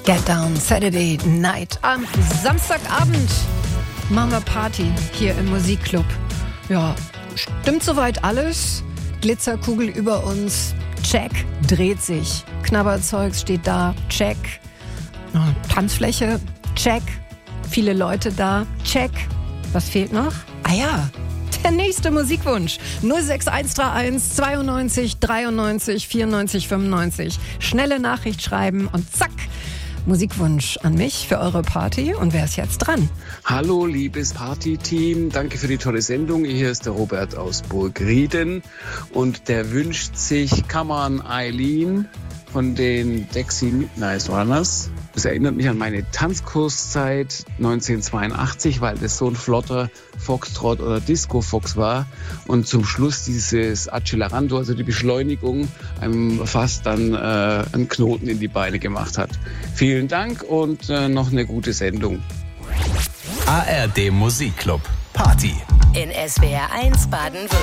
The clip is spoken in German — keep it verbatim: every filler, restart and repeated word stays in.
Get Down Saturday Night. Am Samstagabend machen wir Party hier im Musikclub. Ja, stimmt soweit alles? Glitzerkugel über uns, check, dreht sich. Knabberzeugs steht da, check. Tanzfläche, check. Viele Leute da, check. Was fehlt noch? Ah ja, der nächste Musikwunsch. null sechs eins drei eins zweiundneunzig dreiundneunzig vierundneunzig fünfundneunzig. Schnelle Nachricht schreiben und zack. Musikwunsch an mich für eure Party. Und wer ist jetzt dran? Hallo, liebes Party-Team. Danke für die tolle Sendung. Hier ist der Robert aus Burgrieden. Und der wünscht sich Come On Eileen von den Dexy Midnight Runners. Das erinnert mich an meine Tanzkurszeit neunzehnhundertzweiundachtzig, weil das so ein flotter Foxtrot oder Disco-Fox war. Und zum Schluss dieses Accelerando, also die Beschleunigung, einem fast dann äh, einen Knoten in die Beine gemacht hat. Vielen Dank und äh, noch eine gute Sendung. A R D Musikclub Party in S W R eins Baden-Württemberg.